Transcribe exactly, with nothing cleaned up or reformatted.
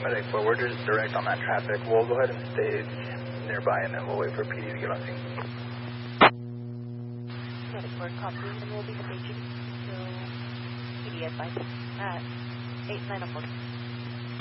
Medic four, we're just direct on that traffic. We'll go ahead and stay nearby and then we'll wait for P D to get on scene. Medic four, copy, and we'll be staging. So, P D advice at eight nine oh four.